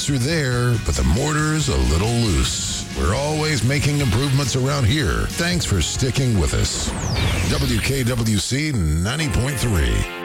are there, but the mortar's a little loose. We're always making improvements around here. Thanks for sticking with us. WKWC 90.3.